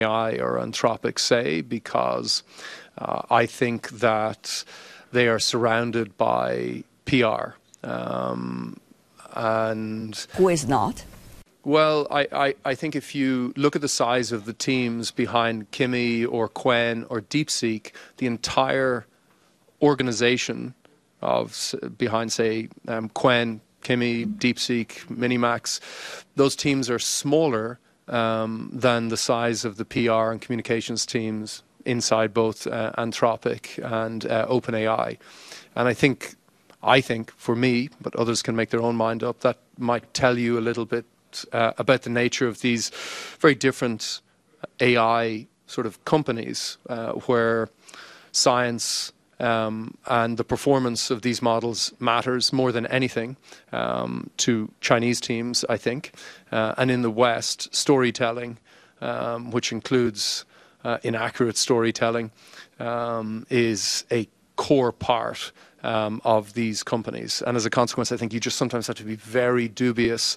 AI or Anthropic say, because I think that they are surrounded by PR. And who is not? Well, I think if you look at the size of the teams behind Kimi or Qwen or DeepSeek, the entire organization behind, say, Qwen, Kimi, DeepSeek, Minimax, those teams are smaller than the size of the PR and communications teams inside both Anthropic and OpenAI. And I think for me, but others can make their own mind up, that might tell you a little bit about the nature of these very different AI sort of companies where science and the performance of these models matters more than anything to Chinese teams, I think. And in the West, storytelling, which includes inaccurate storytelling, is a core part of these companies. And as a consequence, I think you just sometimes have to be very dubious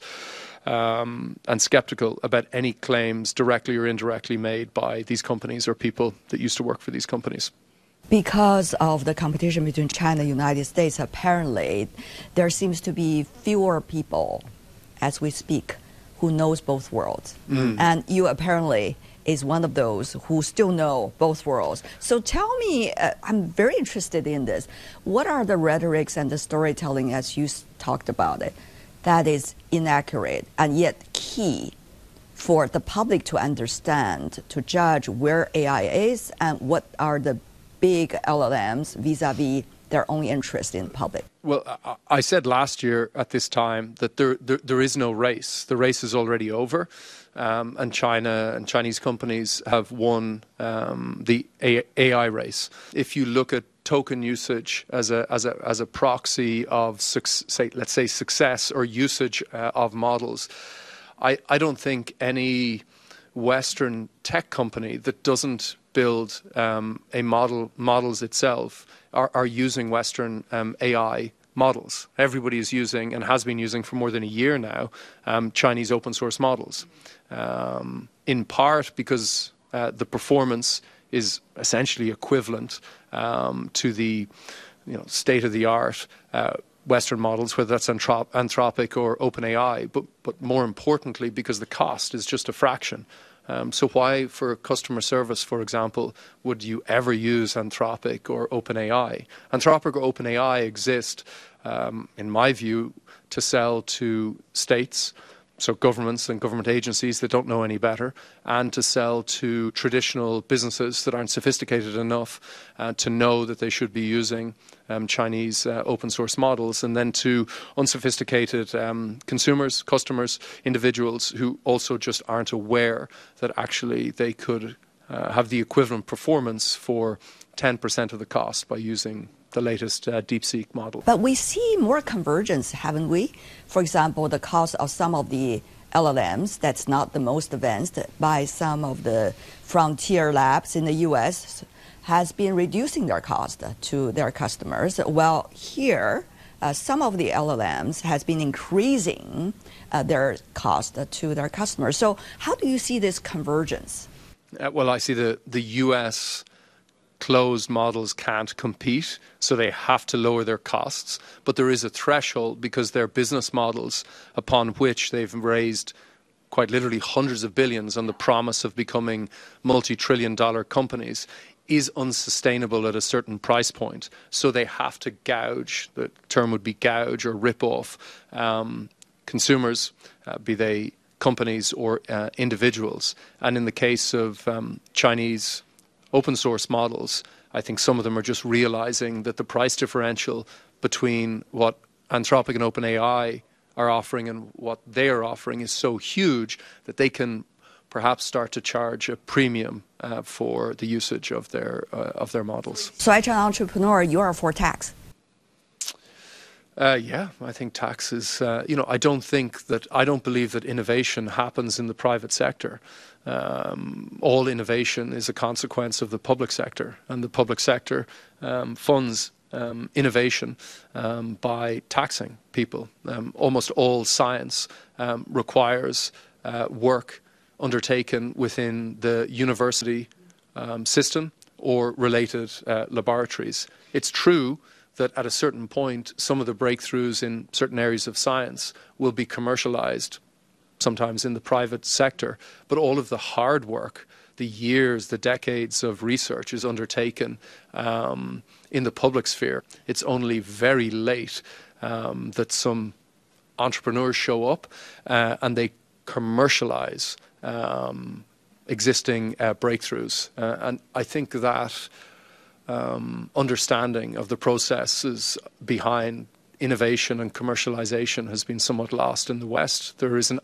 and skeptical about any claims directly or indirectly made by these companies or people that used to work for these companies. Because of the competition between China and the United States, apparently there seems to be fewer people, as we speak, who knows both worlds. And you apparently is one of those who still know both worlds. So tell me, I'm very interested in this. What are the rhetorics and the storytelling, as you talked about it, that is inaccurate and yet key for the public to understand, to judge where AI is and what are the big LLMs vis-a-vis their own interest in public? Well, I said last year at this time that there is no race. The race is already over, and China and Chinese companies have won the AI race. If you look at token usage as a proxy of, let's say, success or usage of models, I don't think any Western tech company that doesn't build models itself are using Western AI models. Everybody is using and has been using for more than a year now Chinese open source models, in part because the performance is essentially equivalent to the state-of-the-art Western models, whether that's Anthropic or OpenAI, but more importantly because the cost is just a fraction. So why, for customer service, for example, would you ever use Anthropic or OpenAI? Anthropic or OpenAI exist, in my view, to sell to states, so governments and government agencies that don't know any better, and to sell to traditional businesses that aren't sophisticated enough to know that they should be using Chinese open source models, and then to unsophisticated consumers, customers, individuals who also just aren't aware that actually they could have the equivalent performance for 10% of the cost by using the latest DeepSeek model. But we see more convergence, haven't we? For example, the cost of some of the LLMs, that's not the most advanced, by some of the frontier labs in the US, has been reducing their cost to their customers. Well, here, some of the LLMs has been increasing their cost to their customers. So how do you see this convergence? Well, I see the US closed models can't compete, so they have to lower their costs. But there is a threshold because their business models, upon which they've raised quite literally hundreds of billions on the promise of becoming multi-trillion-dollar companies, is unsustainable at a certain price point. So they have to gouge, the term would be gouge or rip off, consumers, be they companies or individuals. And in the case of Chinese open source models, I think some of them are just realizing that the price differential between what Anthropic and OpenAI are offering and what they are offering is so huge that they can perhaps start to charge a premium for the usage of their models. So as an entrepreneur, you are for tax? Yeah, I think tax is, I don't believe that innovation happens in the private sector. All innovation is a consequence of the public sector, and the public sector funds innovation by taxing people. Almost all science requires work undertaken within the university system or related laboratories. It's true that at a certain point, some of the breakthroughs in certain areas of science will be commercialized, sometimes in the private sector, but all of the hard work, the years, the decades of research is undertaken in the public sphere. It's only very late that some entrepreneurs show up and they commercialize existing breakthroughs. And I think that understanding of the processes behind innovation and commercialization has been somewhat lost in the West. There is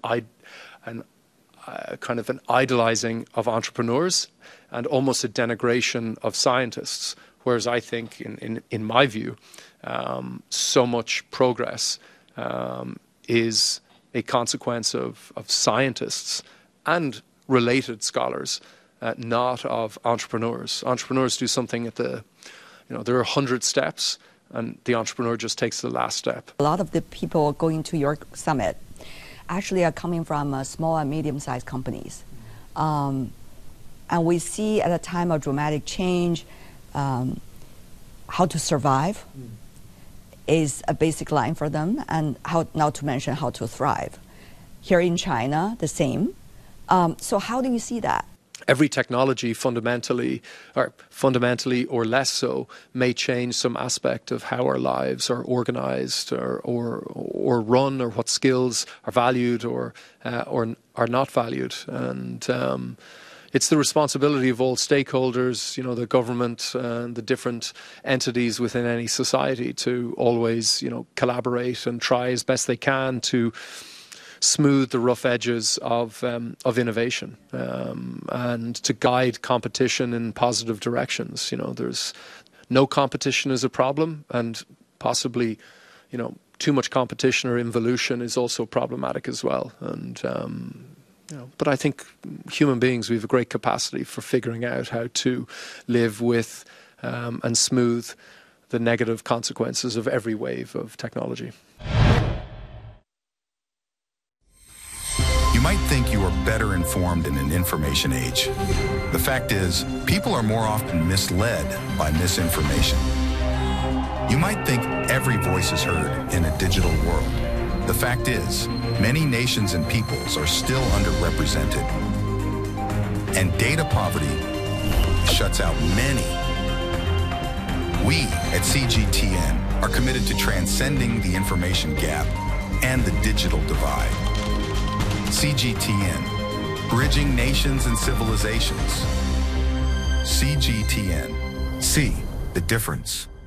kind of an idolizing of entrepreneurs and almost a denigration of scientists, whereas I think, in my view, so much progress is a consequence of scientists and related scholars, not of entrepreneurs. Entrepreneurs do something at there are 100 steps, and the entrepreneur just takes the last step. A lot of the people going to your summit actually are coming from small and medium-sized companies. And we see at a time of dramatic change, how to survive is a basic line for them, and how, not to mention how to thrive. Here in China, the same. So how do you see that? Every technology fundamentally or less so may change some aspect of how our lives are organized or run, or what skills are valued or are not valued. And it's the responsibility of all stakeholders, the government and the different entities within any society to always, collaborate and try as best they can to smooth the rough edges of innovation and to guide competition in positive directions. There's no competition is a problem, and possibly, too much competition or involution is also problematic as well. And but I think human beings, we have a great capacity for figuring out how to live with and smooth the negative consequences of every wave of technology. You might think you are better informed in an information age. The fact is, people are more often misled by misinformation. You might think every voice is heard in a digital world. The fact is, many nations and peoples are still underrepresented. And data poverty shuts out many. We at CGTN are committed to transcending the information gap and the digital divide. CGTN, bridging nations and civilizations. CGTN, see the difference.